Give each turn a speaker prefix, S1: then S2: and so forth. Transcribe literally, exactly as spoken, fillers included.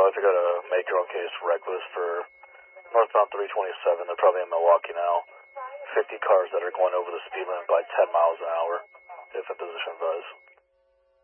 S1: I got a make your own case reckless for northbound three twenty-seven. They're probably in Milwaukee now. fifty cars that are going over the speed limit by ten miles